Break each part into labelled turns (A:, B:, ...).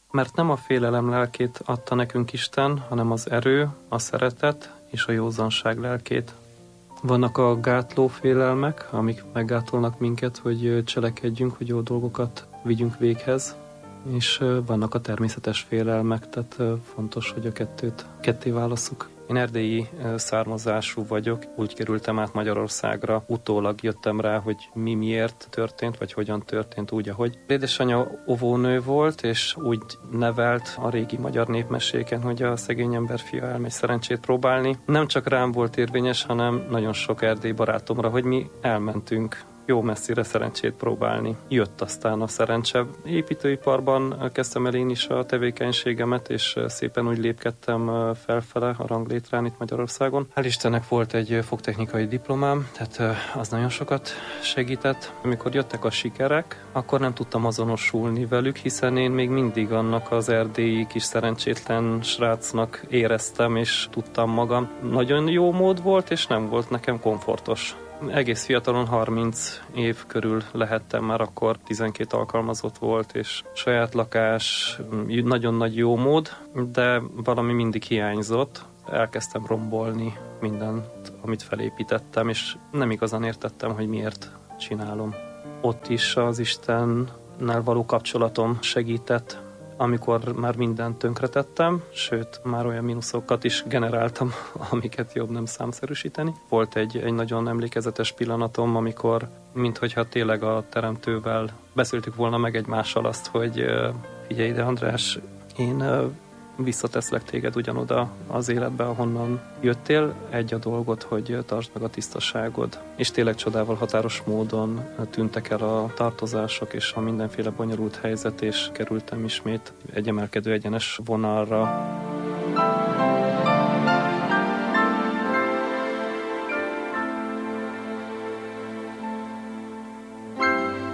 A: Mert nem a félelem lelkét adta nekünk Isten, hanem az erő, a szeretet és a józanság lelkét. Vannak a gátló félelmek, amik meggátolnak minket, hogy cselekedjünk, hogy jó dolgokat vigyünk véghez, és vannak a természetes félelmek, tehát fontos, hogy a kettőt ketté válasszuk. Én erdélyi származású vagyok, úgy kerültem át Magyarországra, utólag jöttem rá, hogy mi miért történt, vagy hogyan történt úgy, ahogy. Édesanyja óvónő volt, és úgy nevelt a régi magyar népmeséken, hogy a szegény ember fia elmegy szerencsét próbálni. Nem csak rám volt érvényes, hanem nagyon sok erdélyi barátomra, hogy mi elmentünk jó messzire szerencsét próbálni. Jött aztán a szerencse. Építőiparban kezdtem el én is a tevékenységemet, és szépen úgy lépkedtem felfele a ranglétrán itt Magyarországon. Hál' Istennek volt egy fogtechnikai diplomám, tehát az nagyon sokat segített. Amikor jöttek a sikerek, akkor nem tudtam azonosulni velük, hiszen én még mindig annak az erdélyi kis szerencsétlen srácnak éreztem, és tudtam magam. Nagyon jó mód volt, és nem volt nekem komfortos. Egész fiatalon, 30 év körül lehettem már, akkor 12 alkalmazott volt, és saját lakás, nagyon nagy jó mód, de valami mindig hiányzott. Elkezdtem rombolni mindent, amit felépítettem, és nem igazán értettem, hogy miért csinálom. Ott is az Istennel való kapcsolatom segített, amikor már mindent tönkretettem, sőt, már olyan mínuszokat is generáltam, amiket jobb nem számszerűsíteni. Volt egy nagyon emlékezetes pillanatom, amikor, minthogyha tényleg a teremtővel beszéltük volna meg egymással azt, hogy figyelj ide, András, én visszateszlek téged ugyanoda az életbe, ahonnan jöttél, egy a dolgot, hogy tartsd meg a tisztaságod. És tényleg csodával határos módon tűntek el a tartozások és a mindenféle bonyolult helyzet, és kerültem ismét egy emelkedő egyenes vonalra.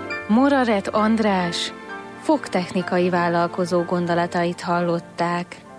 B: Moraret András fogtechnikai vállalkozó gondolatait hallották.